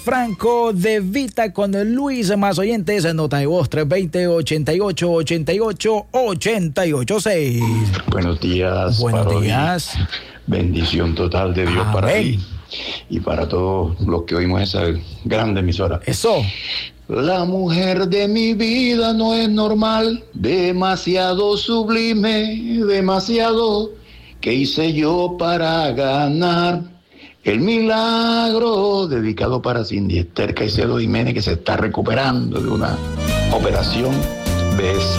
Franco de Vita con Luis, más oyentes, nota de voz 320-88-88-886. Buenos días. Buenos días. Bendición total de Dios. Amén. Para ti y para todos los que oímos esa grande emisora. Eso. La mujer de mi vida no es normal, demasiado sublime, demasiado. ¿Qué hice yo para ganar el milagro? Dedicado para Cindy Esther Caicedo Jiménez, que se está recuperando de una operación de